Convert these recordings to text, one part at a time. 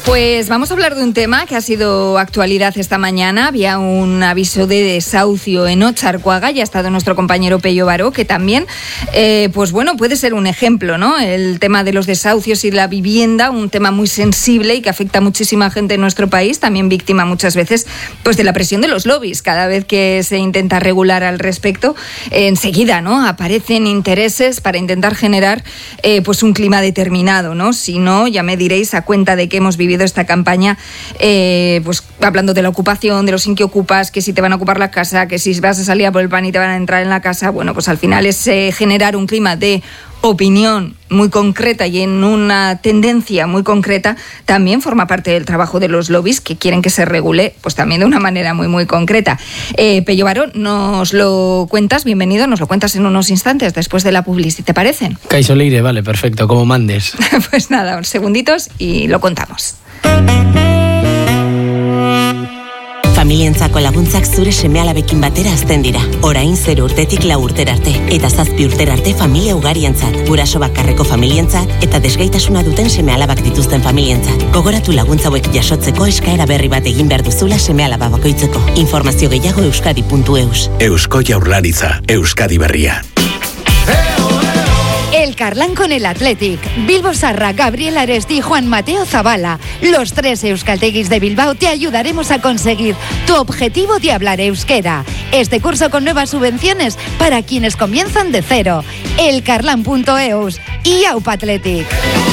Pues vamos a hablar de un tema que ha sido actualidad esta mañana. Había un aviso de desahucio en Otxarkoaga y ha estado nuestro compañero Pello Baró, que también, pues bueno, puede ser un ejemplo, ¿no? El tema de los desahucios y la vivienda, un tema muy sensible y que afecta a muchísima gente en nuestro país, también víctima muchas veces pues de la presión de los lobbies. Cada vez que se intenta regular al respecto, enseguida, ¿no?, aparecen intereses para intentar generar pues un clima determinado, ¿no? Si no, ya me diréis a cuenta de que hemos vivido esta campaña, pues hablando de la ocupación, de los sin que ocupas, que si te van a ocupar la casa, que si vas a salir a por el pan y te van a entrar en la casa. Bueno, pues al final es generar un clima de opinión muy concreta y en una tendencia muy concreta. También forma parte del trabajo de los lobbies, que quieren que se regule pues también de una manera muy muy concreta. Pello Baró, nos lo cuentas, bienvenido, nos lo cuentas en unos instantes después de la publicidad, ¿te parece? Kaixo Leire, vale, perfecto, como mandes. Pues nada, unos segunditos y lo contamos. Familientzako laguntzak zure seme-alabekin batera hazten dira. Orain 0 urtetik 4 urtera arte. Eta 7 urtera arte familia ugarientzat. Guraso bakarreko familientzat eta desgaitasuna duten seme-alabak dituzten familientzat. Gogoratu laguntza hauek jasotzeko eskaera berri bat egin behar duzula seme-alaba bakoitzeko. Informazio gehiago euskadi.eus. Eusko Jaurlaritza, Euskadi Berria. El Carlán con el Athletic, Bilbo Sarra, Gabriel Aresti y Juan Mateo Zabala. Los 3 euskalteguis de Bilbao te ayudaremos a conseguir tu objetivo de hablar euskera. Este curso con nuevas subvenciones para quienes comienzan de cero. Elcarlán.eus y Aupa Athletic.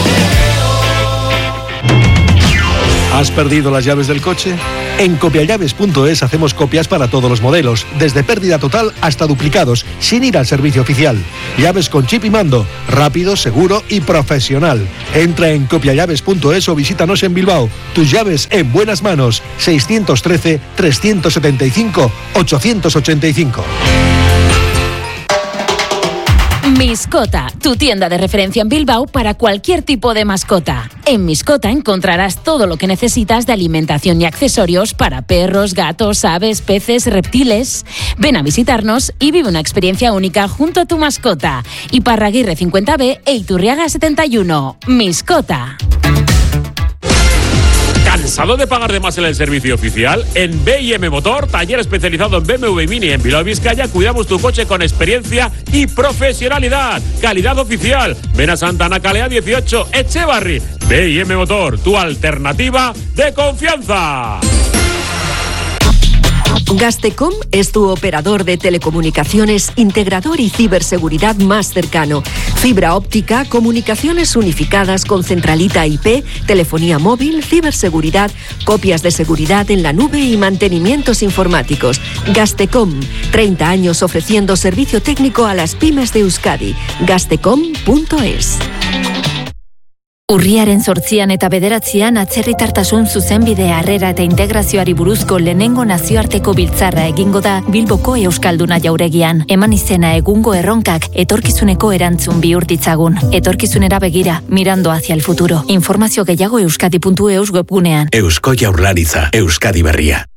¿Has perdido las llaves del coche? En copiallaves.es hacemos copias para todos los modelos, desde pérdida total hasta duplicados, sin ir al servicio oficial. Llaves con chip y mando, rápido, seguro y profesional. Entra en copiallaves.es o visítanos en Bilbao. Tus llaves en buenas manos. 613-375-885. Miscota, tu tienda de referencia en Bilbao para cualquier tipo de mascota. En Miscota encontrarás todo lo que necesitas de alimentación y accesorios para perros, gatos, aves, peces, reptiles. Ven a visitarnos y vive una experiencia única junto a tu mascota. Iparraguirre 50B e Iturriaga 71. Miscota. ¿Cansado de pagar de más en el servicio oficial? En B&M Motor, taller especializado en BMW Mini en Bilbao, Vizcaya, cuidamos tu coche con experiencia y profesionalidad. Calidad oficial. Ven a Santa Ana Calea 18, Echevarri. B&M Motor, tu alternativa de confianza. Gaztecom es tu operador de telecomunicaciones, integrador y ciberseguridad más cercano. Fibra óptica, comunicaciones unificadas con centralita IP, telefonía móvil, ciberseguridad, copias de seguridad en la nube y mantenimientos informáticos. Gaztecom, 30 años ofreciendo servicio técnico a las pymes de Euskadi. Gaztecom.es. Urriaren 8 eta 9 atzerritartasun zuzenbide harrera eta integrazioari buruzko lehenengo nazioarteko biltzarra egingo da Bilboko Euskalduna jauregian. Eman izena egungo erronkak etorkizuneko erantzun bihurtitzagun. Etorkizunera begira, mirando hacia el futuro. Informazio gehiago euskadi.eus webgunean. Eusko Jaurlaritza, Euskadi Berria.